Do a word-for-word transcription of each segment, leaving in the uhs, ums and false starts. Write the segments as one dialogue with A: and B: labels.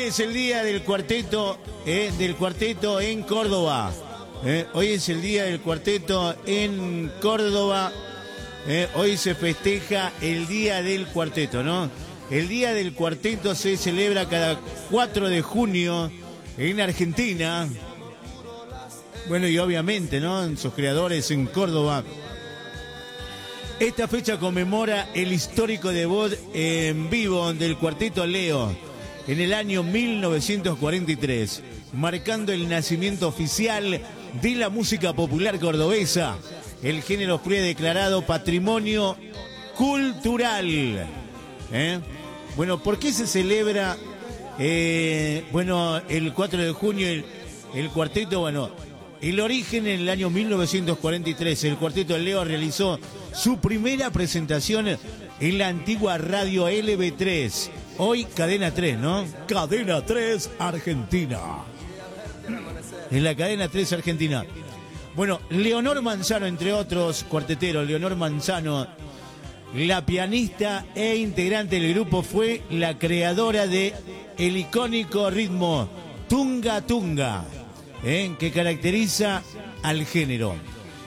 A: es el día del cuarteto, eh, del cuarteto en Córdoba. Eh, hoy es el día del cuarteto en Córdoba. Eh, hoy se festeja el día del cuarteto, ¿no? El día del cuarteto se celebra cada cuatro de junio en Argentina. Bueno, y obviamente, ¿no? En sus creadores en Córdoba. Esta fecha conmemora el histórico debut en vivo del Cuarteto Leo en el año mil novecientos cuarenta y tres, marcando el nacimiento oficial de la música popular cordobesa. El género fue declarado patrimonio cultural. ¿Eh? Bueno, ¿por qué se celebra eh, bueno, el cuatro de junio el, el cuarteto? Bueno, el origen en el año mil novecientos cuarenta y tres, el Cuarteto Leo realizó su primera presentación en la antigua radio L B tres, hoy Cadena tres, ¿no? Cadena tres Argentina. En la Cadena tres Argentina. Bueno, Leonor Manzano, entre otros cuarteteros, Leonor Manzano, la pianista e integrante del grupo, fue la creadora de el icónico ritmo Tunga Tunga, ¿eh? que caracteriza al género.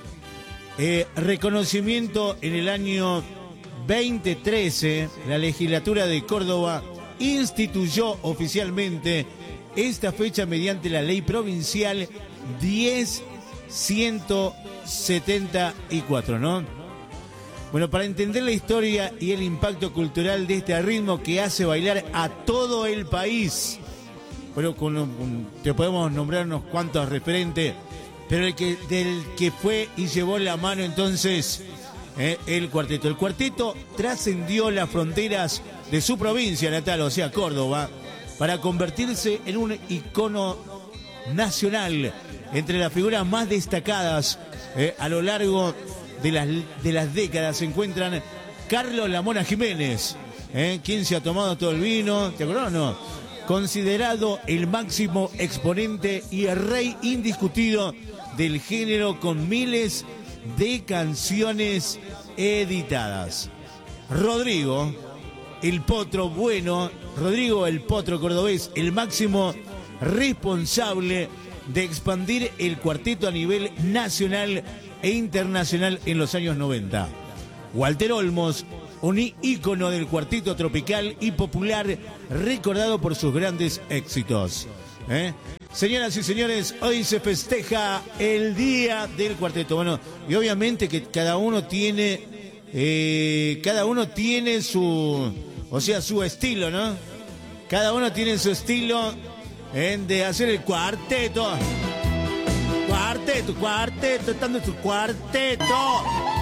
A: Eh, reconocimiento en el año veinte trece, la legislatura de Córdoba instituyó oficialmente esta fecha mediante la ley provincial diez mil ciento setenta y cuatro, ¿no? Bueno, para entender la historia y el impacto cultural de este ritmo que hace bailar a todo el país, bueno, con un, te podemos nombrar unos cuantos referentes, pero el que, del que fue y llevó la mano entonces eh, el cuarteto. El cuarteto trascendió las fronteras de su provincia natal, o sea, Córdoba, para convertirse en un icono nacional entre las figuras más destacadas eh, a lo largo de las, de las décadas. Se encuentran Carlos La Mona Jiménez, eh, quien se ha tomado todo el vino, ¿te acordás o no? Considerado el máximo exponente y el rey indiscutido del género, con miles de canciones editadas. Rodrigo, el potro bueno, Rodrigo el potro cordobés, el máximo responsable de expandir el cuarteto a nivel nacional e internacional en los años noventa. Walter Olmos, un ícono del cuarteto tropical y popular, recordado por sus grandes éxitos. ¿Eh? Señoras y señores, hoy se festeja el Día del Cuarteto. Bueno, y obviamente que cada uno tiene, eh, cada uno tiene su, o sea, su estilo, ¿no? Cada uno tiene su estilo eh, de hacer el cuarteto. Cuarteto, cuarteto, estando en su cuarteto.